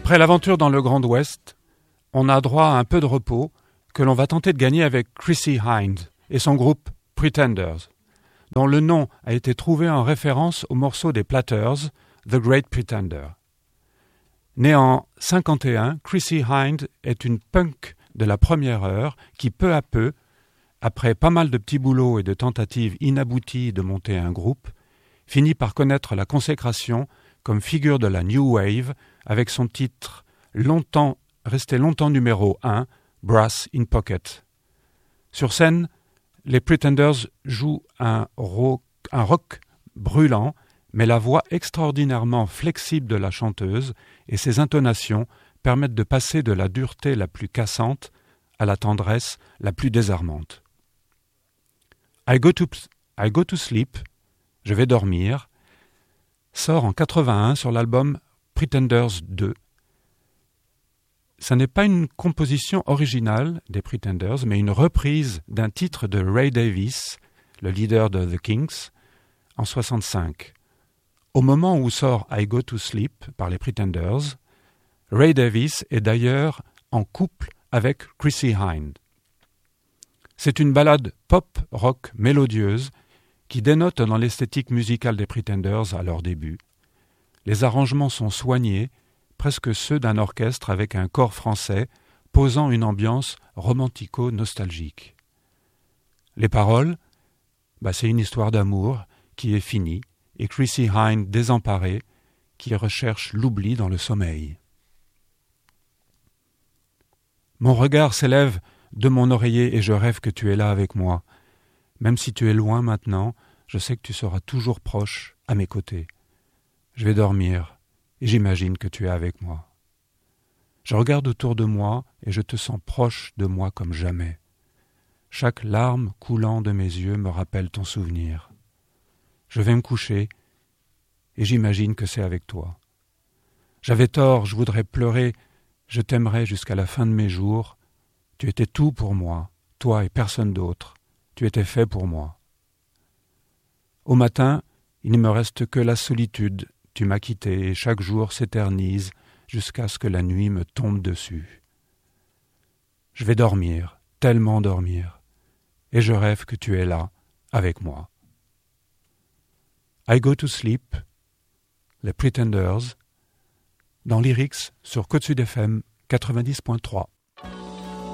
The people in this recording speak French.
Après l'aventure dans le Grand Ouest, on a droit à un peu de repos que l'on va tenter de gagner avec Chrissie Hynde et son groupe Pretenders, dont le nom a été trouvé en référence au morceau des Platters, The Great Pretender. Née en 1951, Chrissie Hynde est une punk de la première heure qui, peu à peu, après pas mal de petits boulots et de tentatives inabouties de monter un groupe, finit par connaître la consécration comme figure de la New Wave avec son titre resté longtemps numéro 1, Brass in Pocket. Sur scène, les Pretenders jouent un rock brûlant, mais la voix extraordinairement flexible de la chanteuse et ses intonations permettent de passer de la dureté la plus cassante à la tendresse la plus désarmante. I Go to Sleep, Je vais dormir, sort en 1981 sur l'album Pretenders 2. Ça n'est pas une composition originale des Pretenders, mais une reprise d'un titre de Ray Davies, le leader de The Kinks, en 1965. Au moment où sort I Go to Sleep par les Pretenders, Ray Davies est d'ailleurs en couple avec Chrissie Hynde. C'est une ballade pop-rock mélodieuse qui dénote dans l'esthétique musicale des Pretenders à leur début. Les arrangements sont soignés, presque ceux d'un orchestre avec un chor français posant une ambiance romantico-nostalgique. Les paroles, c'est une histoire d'amour qui est finie et Chrissie Hynde désemparée qui recherche l'oubli dans le sommeil. Mon regard s'élève de mon oreiller et je rêve que tu es là avec moi. Même si tu es loin maintenant, je sais que tu seras toujours proche, à mes côtés. Je vais dormir et j'imagine que tu es avec moi. Je regarde autour de moi et je te sens proche de moi comme jamais. Chaque larme coulant de mes yeux me rappelle ton souvenir. Je vais me coucher et j'imagine que c'est avec toi. J'avais tort, je voudrais pleurer, je t'aimerais jusqu'à la fin de mes jours. Tu étais tout pour moi, toi et personne d'autre. Tu étais fait pour moi. Au matin, il ne me reste que la solitude. Tu m'as quitté et chaque jour s'éternise jusqu'à ce que la nuit me tombe dessus. Je vais dormir, tellement dormir, et je rêve que tu es là, avec moi. I Go to Sleep, les Pretenders, dans Lyrics sur Côte Sud FM 90.3.